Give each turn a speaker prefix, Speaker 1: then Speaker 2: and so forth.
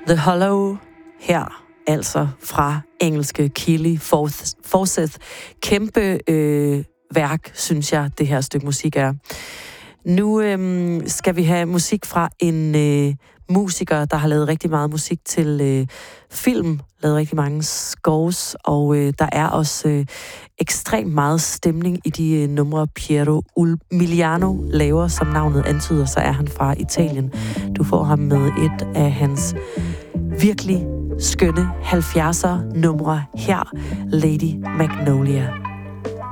Speaker 1: The Hollow her, altså fra engelske Keely Forsyth. Kæmpe værk, synes jeg, det her stykke musik er. Nu skal vi have musik fra en musiker, der har lavet rigtig meget musik til film, lavet rigtig mange scores, og der er også ekstremt meget stemning i de numre, Piero Umiliano laver, som navnet antyder, så er han fra Italien. Du får ham med et af hans virkelig skønne 70'er numre her, Lady Magnolia.